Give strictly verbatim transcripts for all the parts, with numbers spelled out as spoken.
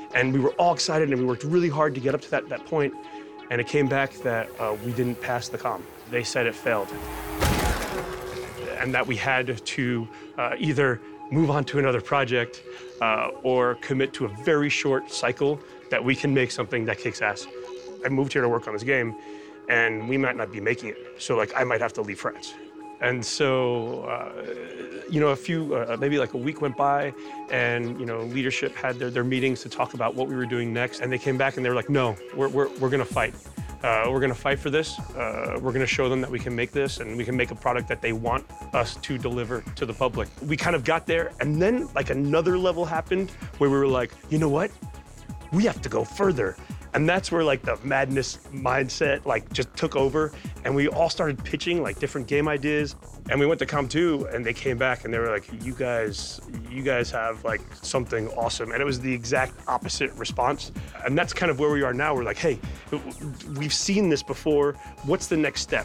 And we were all excited and we worked really hard to get up to that, that point. And it came back that uh, we didn't pass the comm. They said it failed. And that we had to uh, either move on to another project uh, or commit to a very short cycle that we can make something that kicks ass. I moved here to work on this game, and we might not be making it. So like, I might have to leave France. And so, uh, you know, a few, uh, maybe like a week went by, and, you know, leadership had their, their meetings to talk about what we were doing next. And they came back and they were like, no, we're, we're, we're gonna fight. Uh, we're gonna fight for this. Uh, we're gonna show them that we can make this, and we can make a product that they want us to deliver to the public. We kind of got there, and then like another level happened where we were like, you know what? We have to go further. And that's where like the madness mindset like just took over, and we all started pitching like different game ideas. And we went to Com two, and they came back and they were like, you guys, you guys have like something awesome. And it was the exact opposite response. And that's kind of where we are now. We're like, hey, we've seen this before. What's the next step?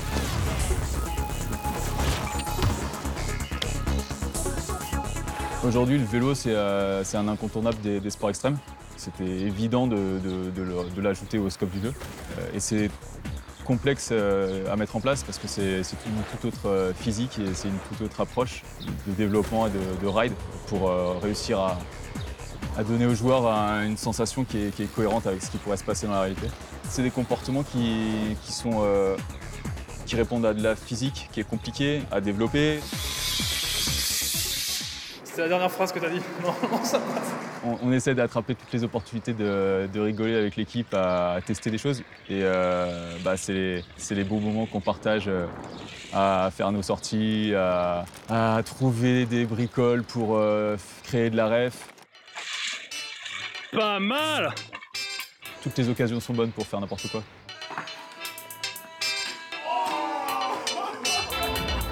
Aujourd'hui, le vélo, c'est euh, un incontournable des, des sports extrêmes. C'était évident de, de, de, de l'ajouter au scope du jeu. Et c'est complexe à mettre en place parce que c'est une toute autre physique et c'est une toute autre approche de développement et de, de ride pour réussir à, à donner aux joueurs une sensation qui est, qui est cohérente avec ce qui pourrait se passer dans la réalité. C'est des comportements qui, qui, sont, euh, qui répondent à de la physique qui est compliquée à développer. C'est la dernière phrase que tu as dit. Non, non, ça passe. On, on essaie d'attraper toutes les opportunités de, de rigoler avec l'équipe, à, à tester des choses. Et euh, bah, c'est les, les beaux moments qu'on partage euh, à faire nos sorties, à, à trouver des bricoles pour euh, créer de la ref. Pas mal! Toutes les occasions sont bonnes pour faire n'importe quoi.